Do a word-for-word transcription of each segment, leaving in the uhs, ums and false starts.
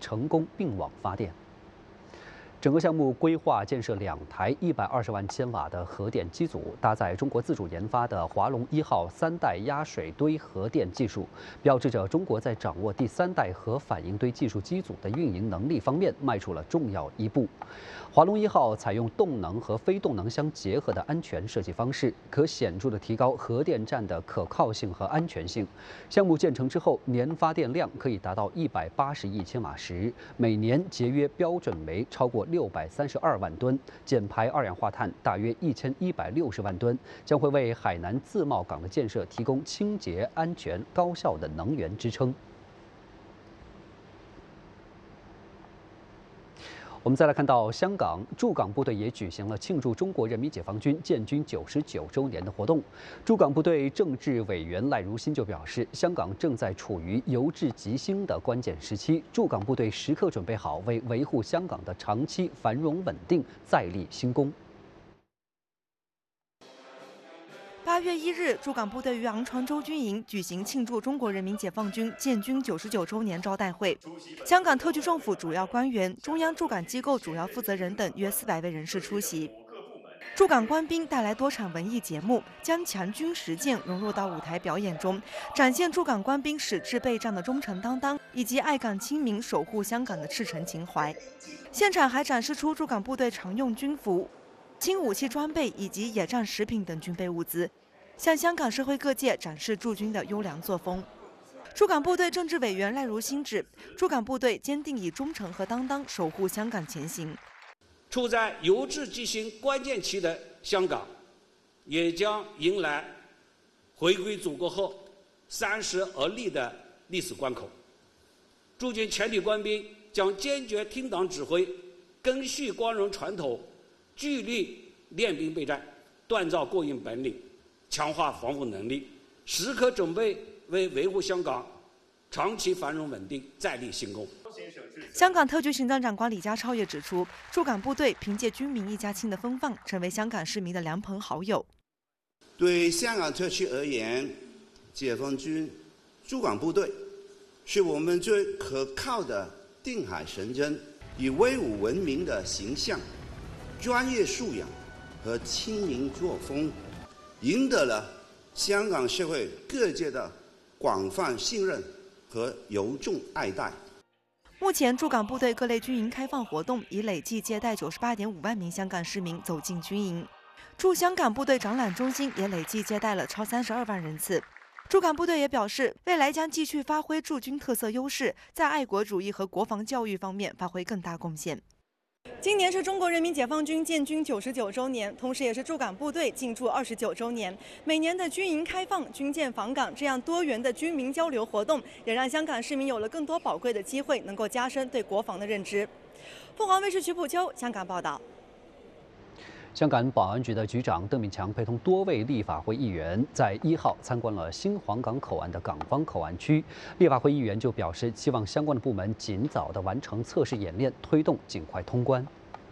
成功并网发电。 整个项目规划建设两台一百二十万千瓦的核电机组，搭载中国自主研发的华龙一号三代压水堆核电技术，标志着中国在掌握第三代核反应堆技术机组的运营能力方面迈出了重要一步。华龙一号采用动能和非动能相结合的安全设计方式，可显著地提高核电站的可靠性和安全性。项目建成之后，年发电量可以达到一百八十亿千瓦时，每年节约标准煤超过 六百三十二万吨，减排二氧化碳大约一千一百六十万吨，将会为海南自贸港的建设提供清洁、安全、高效的能源支撑。我们再来看到香港驻港部队也举行了庆祝中国人民解放军建军九十九周年的活动。驻港部队政治委员赖如新就表示，香港正在处于由治及兴的关键时期，驻港部队时刻准备好为维护香港的长期繁荣稳定再立新功。 八月一日，驻港部队于昂船洲军营举行庆祝中国人民解放军建军九十九周年招待会。香港特区政府主要官员、中央驻港机构主要负责人等约四百位人士出席。驻港官兵带来多场文艺节目，将强军实践融入到舞台表演中，展现驻港官兵矢志备战的忠诚担当，以及爱港亲民、守护香港的赤诚情怀。现场还展示出驻港部队常用军服、 轻武器装备以及野战食品等军备物资，向香港社会各界展示驻军的优良作风。驻港部队政治委员赖如新指，驻港部队坚定以忠诚和担当守护香港前行。 处在由治及兴关键期的香港，也将迎来回归祖国后三十而立的历史关口。驻军全体官兵将坚决听党指挥，根续光荣传统。 聚力练兵备战，锻造过硬本领，强化防护能力，时刻准备为维护香港长期繁荣稳定再立新功。 香港特区行政长官李家超也指出，驻港部队凭借军民一家亲的风范，成为香港市民的良朋好友。 对香港特区而言，解放军驻港部队是我们最可靠的定海神针，以威武闻名的形象。 专业素养和亲民作风，赢得了香港社会各界的广泛信任和由衷爱戴。 目前，驻港部队各类军营开放活动已累计接待九十八点五万名香港市民走进军营。驻香港部队展览中心也累计接待了超三十二万人次。驻港部队也表示，未来将继续发挥驻军特色优势，在爱国主义和国防教育方面发挥更大贡献。 今年是中国人民解放军建军九十九周年，同时也是驻港部队进驻二十九周年。每年的军营开放、军舰访港这样多元的军民交流活动，也让香港市民有了更多宝贵的机会，能够加深对国防的认知。凤凰卫视徐普秋香港报道。 香港保安局的局长邓炳强陪同多位立法会议员在一号参观了新皇岗口岸的港方口岸区。立法会议员就表示，希望相关的部门尽早的完成测试演练，推动尽快通关。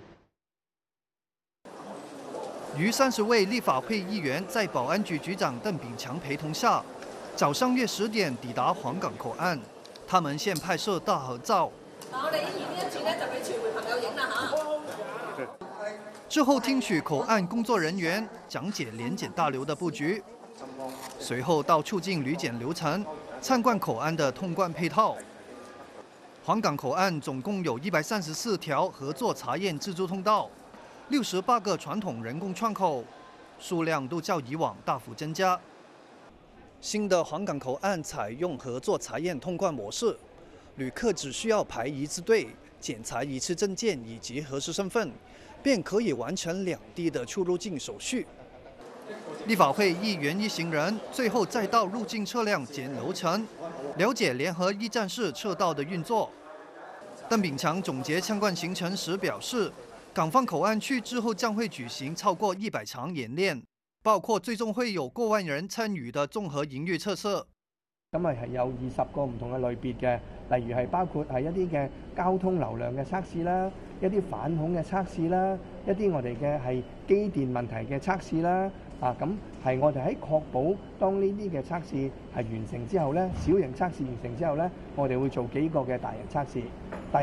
逾三十位立法会议员在保安局局长邓炳强陪同下，早上约十点抵达皇岗口岸。他们先拍摄大合照。 我哋演呢一轉咧，就俾傳媒朋友影啦嚇。 之后听取口岸工作人员讲解联检大楼的布局，随后到促进旅检流程，参观口岸的通关配套。皇岗口岸总共有一百三十四条合作查验自助通道，六十八个传统人工窗口，数量都较以往大幅增加。新的皇岗口岸采用合作查验通关模式，旅客只需要排一次队，检查一次证件以及核实身份。 便可以完成两地的出入境手续。立法会议员一行人最后再到入境车辆检流程，了解联合一站式车道的运作。邓炳强总结相关行程时表示，港方口岸区之後將會舉行超過一百場演練，包括最終會有過萬人參與的綜合營運測試。 咁啊係有二十個唔同嘅類別嘅，例如係包括係一啲嘅交通流量嘅測試啦，一啲反恐嘅測試啦，一啲我哋嘅係機電問題嘅測試啦。啊，咁係我哋喺確保當呢啲嘅測試係完成之後咧，小型測試完成之後咧，我哋會做幾個嘅大型測試。